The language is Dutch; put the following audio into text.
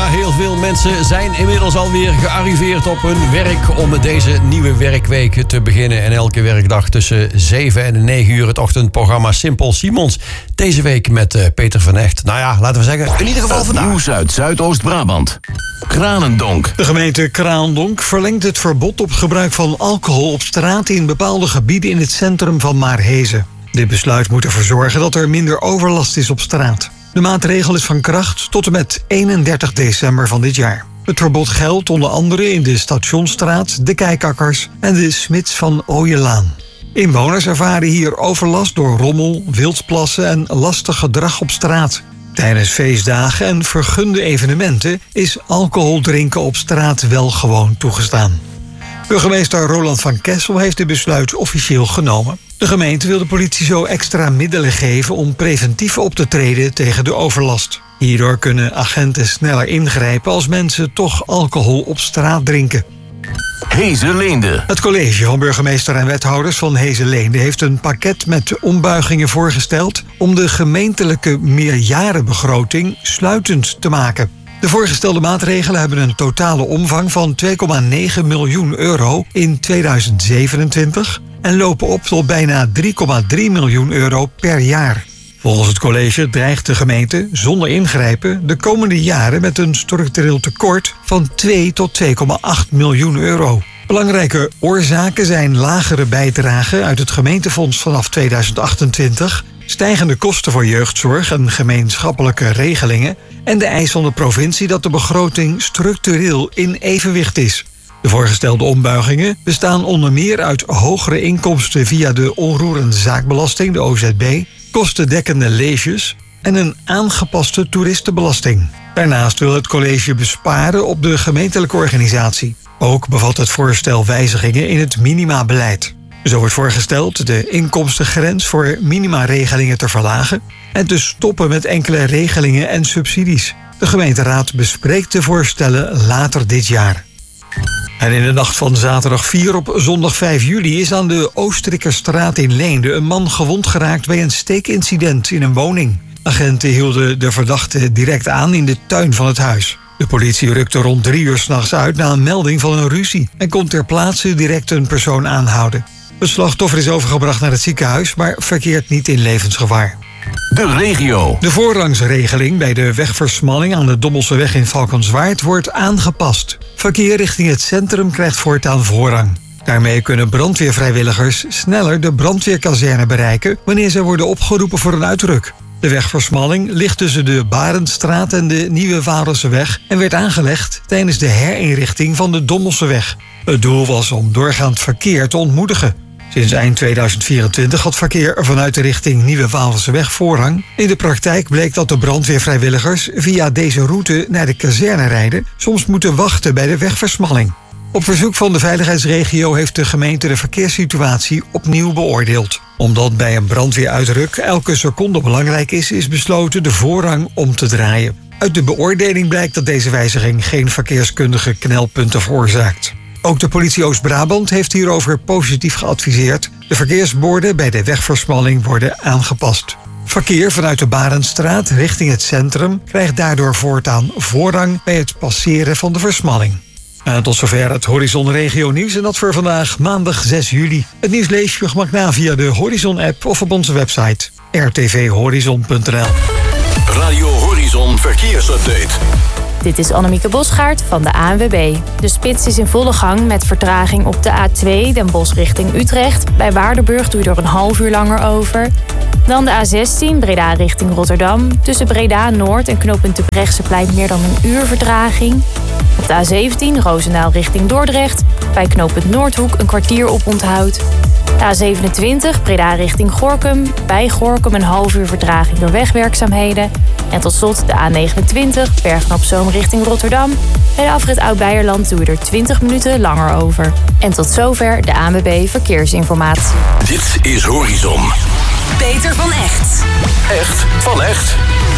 Ja, heel veel mensen zijn inmiddels alweer gearriveerd op hun werk om deze nieuwe werkweek te beginnen. En elke werkdag tussen 7 en 9 uur het ochtendprogramma Simpel Simons. Deze week met Peter van Echt. Nou ja, laten we zeggen, in ieder geval vandaag. Nieuws uit Zuidoost-Brabant. Kranendonk. De gemeente Kranendonk verlengt het verbod op gebruik van alcohol op straat in bepaalde gebieden in het centrum van Maarhezen. Dit besluit moet ervoor zorgen dat er minder overlast is op straat. De maatregel is van kracht tot en met 31 december van dit jaar. Het verbod geldt onder andere in de Stationsstraat, de Kijkakkers en de Smits van Ooielaan. Inwoners ervaren hier overlast door rommel, wildplassen en lastig gedrag op straat. Tijdens feestdagen en vergunde evenementen is alcohol drinken op straat wel gewoon toegestaan. Burgemeester Roland van Kessel heeft dit besluit officieel genomen. De gemeente wil de politie zo extra middelen geven om preventief op te treden tegen de overlast. Hierdoor kunnen agenten sneller ingrijpen als mensen toch alcohol op straat drinken. Hezenleende. Het college van burgemeester en wethouders van Hezenleende heeft een pakket met ombuigingen voorgesteld om de gemeentelijke meerjarenbegroting sluitend te maken. De voorgestelde maatregelen hebben een totale omvang van 2,9 miljoen euro in 2027... en lopen op tot bijna 3,3 miljoen euro per jaar. Volgens het college dreigt de gemeente zonder ingrijpen de komende jaren met een structureel tekort van 2 tot 2,8 miljoen euro. Belangrijke oorzaken zijn lagere bijdragen uit het gemeentefonds vanaf 2028... stijgende kosten voor jeugdzorg en gemeenschappelijke regelingen en de eis van de provincie dat de begroting structureel in evenwicht is. De voorgestelde ombuigingen bestaan onder meer uit hogere inkomsten via de onroerende zaakbelasting, de OZB, kostendekkende leges en een aangepaste toeristenbelasting. Daarnaast wil het college besparen op de gemeentelijke organisatie. Ook bevat het voorstel wijzigingen in het minimabeleid. Zo wordt voorgesteld de inkomstengrens voor minimaregelingen te verlagen en te stoppen met enkele regelingen en subsidies. De gemeenteraad bespreekt de voorstellen later dit jaar. En in de nacht van zaterdag 4 op zondag 5 juli is aan de Oostrikkerstraat in Leende een man gewond geraakt bij een steekincident in een woning. Agenten hielden de verdachte direct aan in de tuin van het huis. De politie rukte rond 3 uur 's nachts uit na een melding van een ruzie en kon ter plaatse direct een persoon aanhouden. Het slachtoffer is overgebracht naar het ziekenhuis, maar verkeert niet in levensgevaar. De regio. De voorrangsregeling bij de wegversmalling aan de Dommelseweg in Valkenswaard wordt aangepast. Verkeer richting het centrum krijgt voortaan voorrang. Daarmee kunnen brandweervrijwilligers sneller de brandweerkazerne bereiken wanneer ze worden opgeroepen voor een uitruk. De wegversmalling ligt tussen de Barendstraat en de Nieuwe Waalenseweg en werd aangelegd tijdens de herinrichting van de Dommelseweg. Het doel was om doorgaand verkeer te ontmoedigen. Sinds eind 2024 had verkeer vanuit de richting Nieuwe Waalenseweg voorrang. In de praktijk bleek dat de brandweervrijwilligers via deze route naar de kazerne rijden, soms moeten wachten bij de wegversmalling. Op verzoek van de veiligheidsregio heeft de gemeente de verkeerssituatie opnieuw beoordeeld. Omdat bij een brandweeruitruk elke seconde belangrijk is besloten de voorrang om te draaien. Uit de beoordeling blijkt dat deze wijziging geen verkeerskundige knelpunten veroorzaakt. Ook de politie Oost-Brabant heeft hierover positief geadviseerd. De verkeersborden bij de wegversmalling worden aangepast. Verkeer vanuit de Barendstraat richting het centrum krijgt daardoor voortaan voorrang bij het passeren van de versmalling. En tot zover het Horizon Regio Nieuws en dat voor vandaag maandag 6 juli. Het nieuws lees je op gemak na via de Horizon-app of op onze website rtvhorizon.nl. Radio Horizon Verkeersupdate. Dit is Annemieke Bosgaard van de ANWB. De spits is in volle gang met vertraging op de A2 Den Bosch richting Utrecht. Bij Waardenburg doe je er een half uur langer over. Dan de A16 Breda richting Rotterdam. Tussen Breda Noord en knooppunt de Brechtseplein meer dan een uur vertraging. Op de A17 Roosendaal richting Dordrecht. Bij knooppunt Noordhoek een kwartier op onthoud. De A27 Breda richting Gorinchem. Bij Gorinchem een half uur vertraging door wegwerkzaamheden. En tot slot de A29 Bergen-op-Zoom richting Rotterdam. Bij de afrit Oud-Beierland doe je er 20 minuten langer over. En tot zover de ANWB Verkeersinformatie. Dit is Horizon. Peter van Echt. Echt van echt.